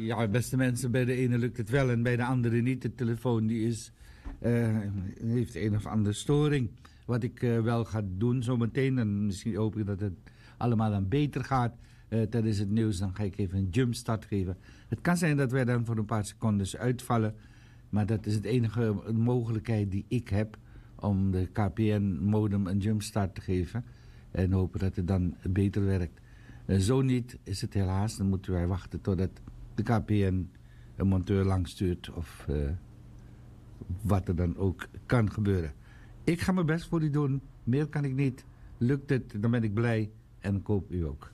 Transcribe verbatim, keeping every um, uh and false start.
Ja, beste mensen, bij de ene lukt het wel en bij de andere niet. De telefoon die is, uh, heeft een of andere storing. Wat ik uh, wel ga doen zometeen, en misschien hoop ik dat het allemaal dan beter gaat uh, tijdens het nieuws, dan ga ik even een jumpstart geven. Het kan zijn dat wij dan voor een paar seconden uitvallen, maar dat is het enige mogelijkheid die ik heb om de K P N-modem een jumpstart te geven en hopen dat het dan beter werkt. Uh, zo niet is het helaas, dan moeten wij wachten totdat de K P N een monteur langstuurt of uh, wat er dan ook kan gebeuren. Ik ga mijn best voor u doen, meer kan ik niet. Lukt het, dan ben ik blij en koop u ook.